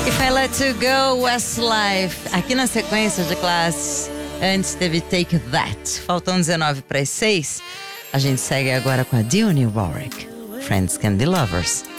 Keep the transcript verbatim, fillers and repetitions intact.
If I Let You Go, Westlife. Aqui na sequência de classes, antes teve Take That. Faltam dezenove para as seis. A gente segue agora com a Dionne Warwick. Friends Can Be Lovers.